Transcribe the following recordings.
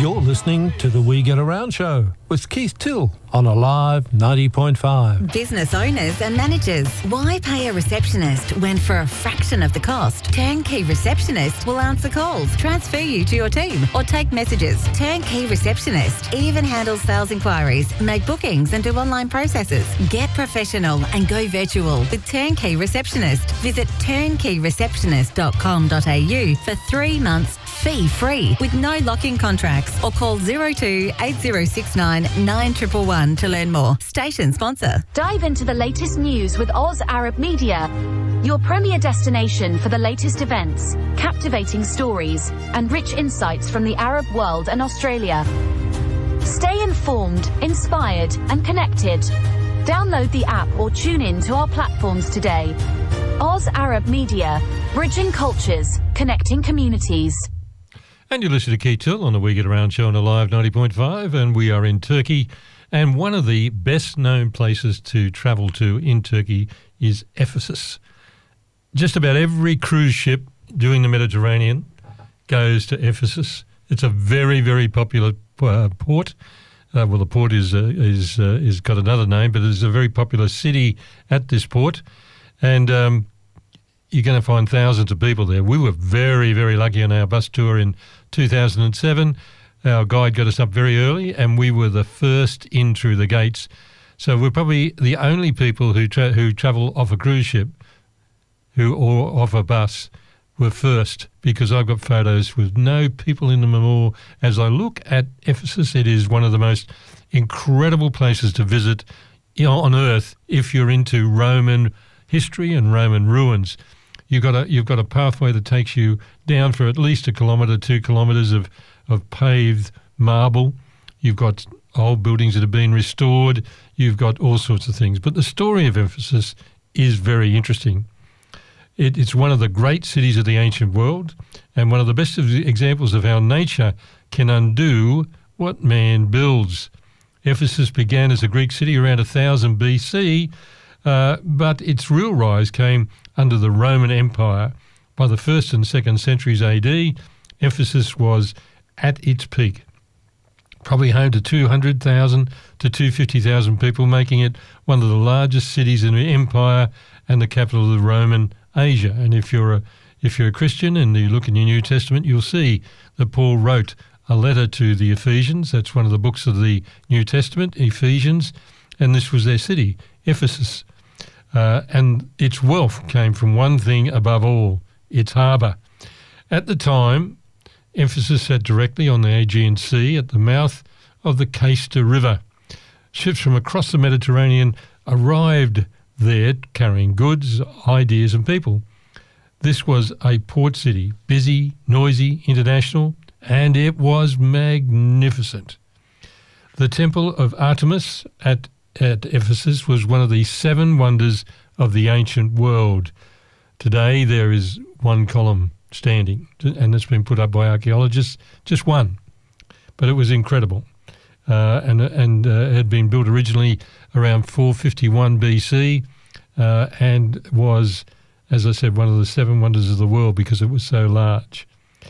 You're listening to the We Get Around Show with Keith Till on Alive 90.5. Business owners and managers, why pay a receptionist when for a fraction of the cost, Turnkey Receptionist will answer calls, transfer you to your team or take messages. Turnkey Receptionist even handles sales inquiries, make bookings and do online processes. Get professional and go virtual with Turnkey Receptionist. Visit turnkeyreceptionist.com.au for 3 months fee-free with no lock-in contracts, or call 02 8069 9111 to learn more. Station sponsor. Dive into the latest news with Oz Arab Media, your premier destination for the latest events, captivating stories, and rich insights from the Arab world and Australia. Stay informed, inspired, and connected. Download the app or tune in to our platforms today. Oz Arab Media, bridging cultures, connecting communities. And you listen to Keith Till on the We Get Around Show on Alive 90.5, and we are in Turkey. And one of the best-known places to travel to in Turkey is Ephesus. Just about every cruise ship doing the Mediterranean goes to Ephesus. It's a very, very popular port. Well, the port is got another name, but it's a very popular city at this port. And you're going to find thousands of people there. We were very, very lucky on our bus tour in 2007. Our guide got us up very early, and we were the first in through the gates. So we're probably the only people who travel off a cruise ship or off a bus were first, because I've got photos with no people in them at all. As I look at Ephesus, it is one of the most incredible places to visit on earth if you're into Roman history and Roman ruins. You've got a pathway that takes you down for at least 1 kilometre, 2 kilometres of paved marble. You've got old buildings that have been restored. You've got all sorts of things. But the story of Ephesus is very interesting. It's one of the great cities of the ancient world, and one of the best examples of how nature can undo what man builds. Ephesus began as a Greek city around 1000 BC, but its real rise came under the Roman Empire. By the 1st and 2nd centuries AD, Ephesus was at its peak, probably home to 200,000 to 250,000 people, making it one of the largest cities in the empire and the capital of the Roman Asia. And if you're a Christian and you look in your New Testament, you'll see that Paul wrote a letter to the Ephesians. That's one of the books of the New Testament, Ephesians, and this was their city, Ephesus. And its wealth came from one thing above all, its harbour. At the time, Ephesus sat directly on the Aegean Sea at the mouth of the Cayster River. Ships from across the Mediterranean arrived there carrying goods, ideas and people. This was a port city, busy, noisy, international, and it was magnificent. The Temple of Artemis at Ephesus was one of the 7 wonders of the ancient world. Today there is one column standing, and it's been put up by archaeologists, just one. But it was incredible. And it had been built originally around 451 BC and was, as I said, one of the 7 wonders of the world because it was so large.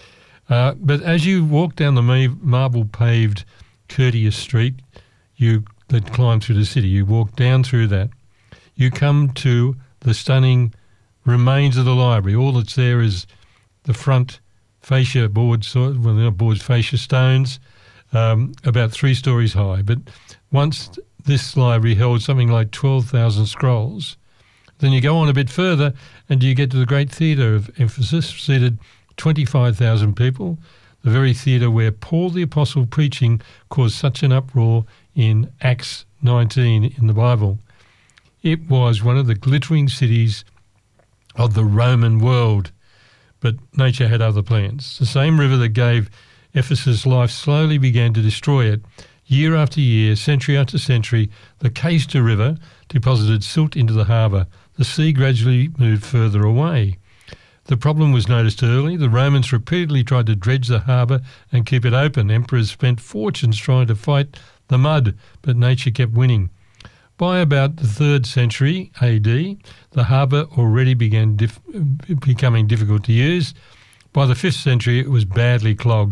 But as you walk down the marble-paved Courteous Street, that climb through the city, you walk down through that, you come to the stunning remains of the library. All that's there is the front fascia boards, fascia stones, about 3 stories high. But once this library held something like 12,000 scrolls, then you go on a bit further and you get to the great theatre of Ephesus, seated 25,000 people, the very theatre where Paul the Apostle preaching caused such an uproar in Acts 19 in the Bible. It was one of the glittering cities of the Roman world, but nature had other plans. The same river that gave Ephesus life slowly began to destroy it. Year after year, century after century, the Cayster River deposited silt into the harbour. The sea gradually moved further away. The problem was noticed early. The Romans repeatedly tried to dredge the harbour and keep it open. Emperors spent fortunes trying to fight the mud, but nature kept winning. By about the 3rd century AD, the harbour already began becoming difficult to use. By the 5th century, it was badly clogged.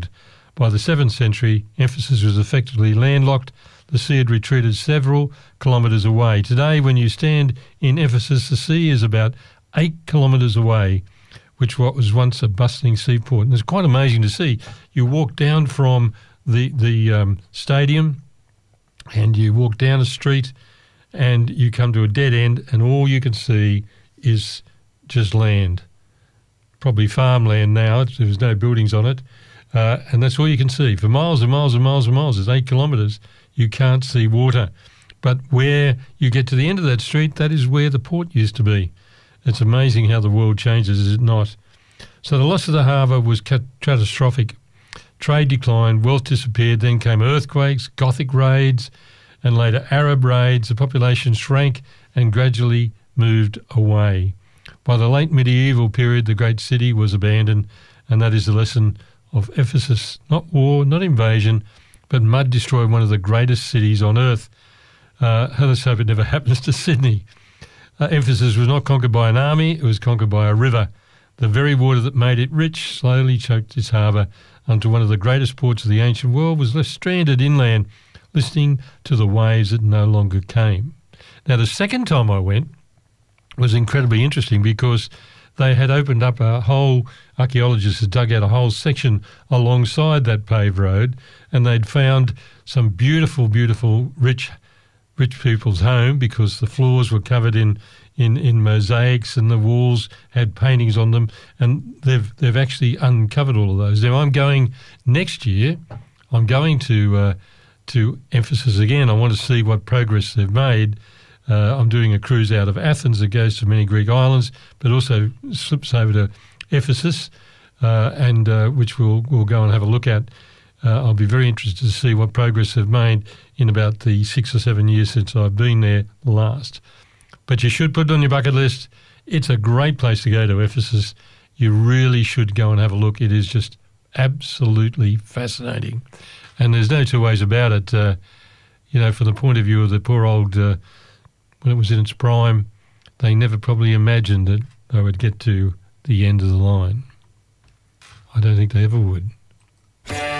By the 7th century, Ephesus was effectively landlocked. The sea had retreated several kilometres away. Today, when you stand in Ephesus, the sea is about 8 kilometres away, which was once a bustling seaport. And it's quite amazing to see. You walk down from the stadium and you walk down a street and you come to a dead end and all you can see is just land. Probably farmland now. There's no buildings on it. And that's all you can see. For miles and miles and miles and miles, it's 8 kilometres, you can't see water. But where you get to the end of that street, that is where the port used to be. It's amazing how the world changes, is it not? So the loss of the harbour was catastrophic. Trade declined, wealth disappeared, then came earthquakes, Gothic raids, and later Arab raids. The population shrank and gradually moved away. By the late medieval period, the great city was abandoned, and that is the lesson of Ephesus. Not war, not invasion, but mud destroyed one of the greatest cities on earth. Let's hope it never happens to Sydney. Ephesus was not conquered by an army, it was conquered by a river. The very water that made it rich slowly choked its harbour until one of the greatest ports of the ancient world was left stranded inland, listening to the waves that no longer came. Now, the second time I went was incredibly interesting because they had opened up a whole, archaeologists had dug out a whole section alongside that paved road, and they'd found some beautiful, beautiful, rich people's home because the floors were covered in mosaics and the walls had paintings on them, and they've actually uncovered all of those. Now I'm going next year. I'm going to Ephesus again. I want to see what progress they've made. I'm doing a cruise out of Athens that goes to many Greek islands, but also slips over to Ephesus, and which we'll go and have a look at. I'll be very interested to see what progress they've made in about the 6 or 7 years since I've been there last. But you should put it on your bucket list. It's a great place to go to, Ephesus. You really should go and have a look. It is just absolutely fascinating. And there's no two ways about it. From the point of view of the poor old, when it was in its prime, they never probably imagined that they would get to the end of the line. I don't think they ever would.